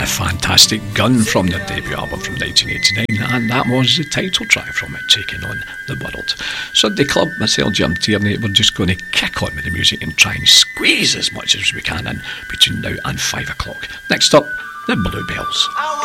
fantastic Gun from their debut album from 1989, and that was the title track from it, Taking on the World. Sunday Club, myself, Jim Tierney, we're just going to kick on with the music and try and squeeze as much as we can in between now and 5 o'clock. Next up, the Bluebells.